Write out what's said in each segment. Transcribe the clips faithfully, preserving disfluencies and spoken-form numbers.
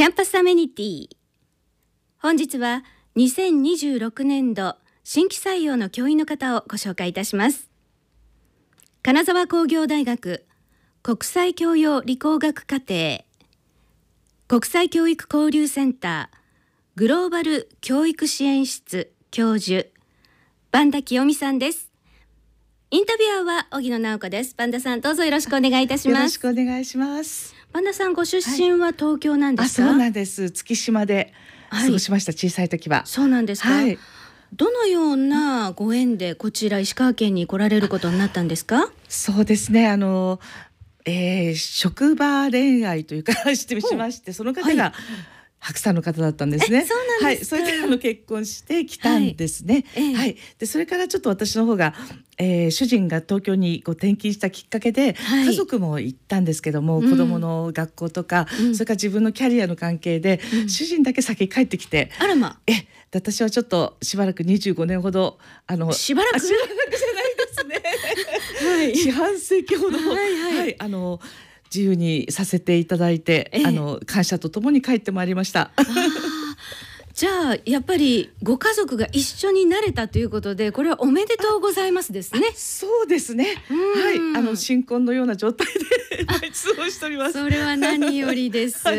キャンパスアメニティ。本日はにせんにじゅうろくねんど新規採用の教員の方をご紹介いたします。金沢工業大学国際教養理工学課程国際教育交流センターグローバル教育支援室教授萬田清美さんです。インタビュアーは荻野直子です。萬田さん、どうぞよろしくお願いいたします。 よろしくお願いします。 萬田さん、ご出身は東京なんですか？ はい、あ、そうなんです。月島で過ごしました、はい、小さい時は。 そうなんですか、はい、どのようなご縁でこちら石川県に来られることになったんですか？ そうですね、あの、えー、職場恋愛というかしてしまして、その方が、はい、白山の方だったんですね。 そうなんですか。 はい、それであの結婚してきたんですね。はい、はい、でそれからちょっと私の方が、えー、主人が東京にこう転勤したきっかけで、はい、家族も行ったんですけども、うん、子供の学校とか、うん、それから自分のキャリアの関係で、うん、主人だけ先帰ってきて、 あらま、 え私はちょっとしばらくにじゅうごねんほどあのしばらくしばらくじゃないですね、はい、四半世紀ほど、はいはいはい、あの自由にさせていただいて、ええ、あの感謝とともに帰ってまいりました。 じゃあやっぱりご家族が一緒になれたということで、これはおめでとうございますですね。 そうですね、はい、あの新婚のような状態で過ごしております。 それは何よりです、はい、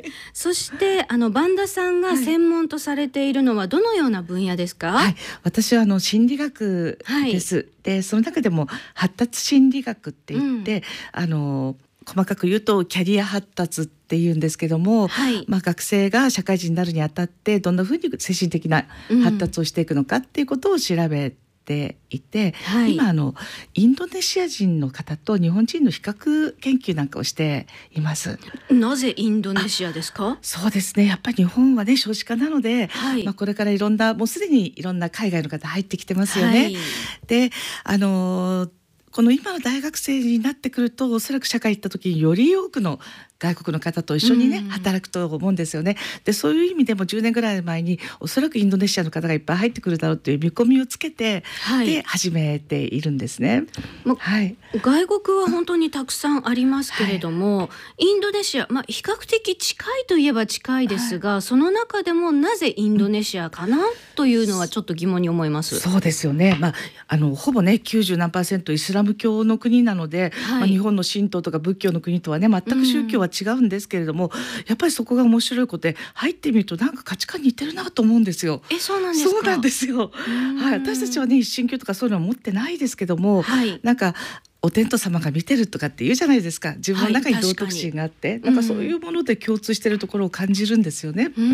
そしてあの萬田さんが専門とされているのはどのような分野ですか？ はい、私はあの心理学です、はい、でその中でも発達心理学って言って、うん、あの細かく言うとキャリア発達っていうんですけども、はい、まあ、学生が社会人になるにあたってどんなふうに精神的な発達をしていくのかっていうことを調べていて、うん、今あのインドネシア人の方と日本人の比較研究なんかをしています。 なぜインドネシアですか？ そうですね、やっぱり日本はね少子化なので、はい、まあ、これからいろんなもうすでにいろんな海外の方入ってきてますよね、はい、であのーこの今の大学生になってくるとおそらく社会行った時により多くの外国の方と一緒にね、うん、働くと思うんですよね。でそういう意味でもじゅうねんぐらい前におそらくインドネシアの方がいっぱい入ってくるだろうという見込みをつけて、はい、で始めているんですね、 ま、はい、外国は本当にたくさんありますけれども、はい、インドネシア、まあ、比較的近いといえば近いですが、はい、その中でもなぜインドネシアかなというのはちょっと疑問に思います。 そうですよね、まあ、あのほぼねきゅうじゅうなんパーセントイスラム教の国なので、はい、まあ、日本の神道とか仏教の国とはね全く宗教は違うんですけれども、うん、やっぱりそこが面白いことで入ってみるとなんか価値観似てるなと思うんですよ。 え、そうなんですか？ そうなんですよ、はい、私たちはね一神教とかそういうのは持ってないですけども、はい、なんかお天道様が見てるとかって言うじゃないですか。自分の中に道徳心があって、はい、なんかそういうもので共通しているところを感じるんですよね。うん、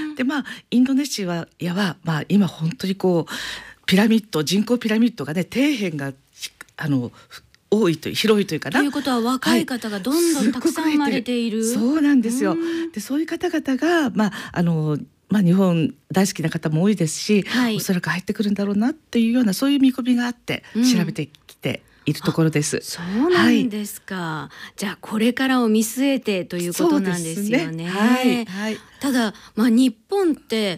でまあインドネシアは、まあ、今本当にこうピラミッド人口ピラミッドがね底辺があの多いという広いというかな。 ということは若い方がどんどんたくさん生まれている、はい、 そうなんですよ。でそういう方々が、まああのまあ、日本大好きな方も多いですし、はい、おそらく入ってくるんだろうなっていうようなそういう見込みがあって調べてきているところです。 そうなんですか、はい、じゃあこれからを見据えてということなんですよね。はいはい、ただ、まあ、日本って、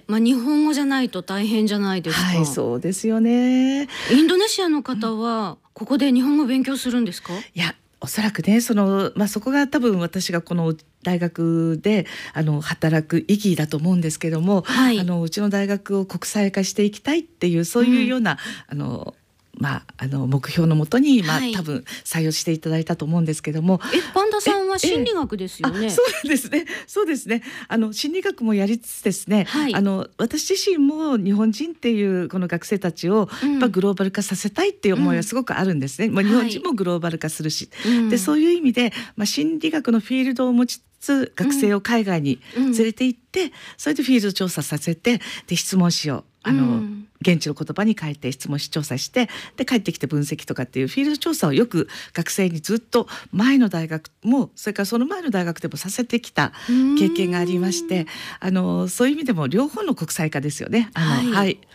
まあ、日本語じゃないと大変じゃないですか。 はい、そうですよね。 インドネシアの方はここで日本語を勉強するんですか？ いやおそらくね その、まあ、そこが多分私がこの大学であの働く意義だと思うんですけども、はい、あのうちの大学を国際化していきたいっていうそういうような、うん、あのまあ、あの目標のもとに、まあはい、多分採用していただいたと思うんですけども。 え、萬田さんは心理学ですよね。 そうですね、そうですね、あの心理学もやりつつですね、はい、あの私自身も日本人っていうこの学生たちをやっぱグローバル化させたいっていう思いはすごくあるんですね、うん、まあ、日本人もグローバル化するし、はい、でそういう意味で、まあ、心理学のフィールドを持ちつつ学生を海外に連れて行って、うん、それでフィールド調査させてで質問紙をあの、うん、現地の言葉に変えて質問し調査してで帰ってきて分析とかっていうフィールド調査をよく学生にずっと前の大学もそれからその前の大学でもさせてきた経験がありまして、あのそういう意味でも両方の国際化ですよね。あの、はいはい、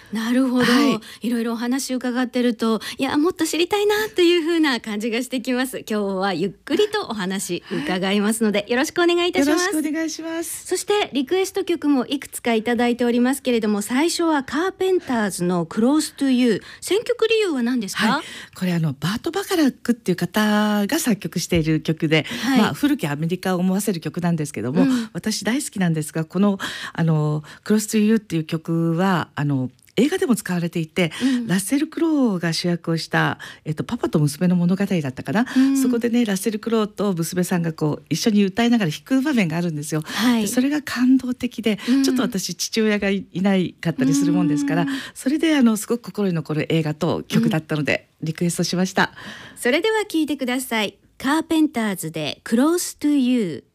なるほど、はい、いろいろお話を伺ってると、いやもっと知りたいなという風な感じがしてきます。今日はゆっくりとお話伺いますので、はい、よろしくお願いいたします。 よろしくお願いします。 そしてリクエスト曲もいくつかいただいておりますけれども、最初はカーペンターズの Close to You。 選曲理由は何ですか？ はい、これあのバート・バカラックっていう方が作曲している曲で、はい、まあ、古きアメリカを思わせる曲なんですけども、うん、私大好きなんですが、このあの Close to You っていう曲はあの映画でも使われていて、うん、ラッセル・クロウが主役をした、えっと、パパと娘の物語だったかな、うん、そこでねラッセル・クロウと娘さんがこう一緒に歌いながら弾く場面があるんですよ、はい、でそれが感動的で、うん、ちょっと私父親がいないかったりするもんですから、うん、それであのすごく心に残る映画と曲だったので、うん、リクエストしました。 それでは聴いてください。カーペンターズで Close to You。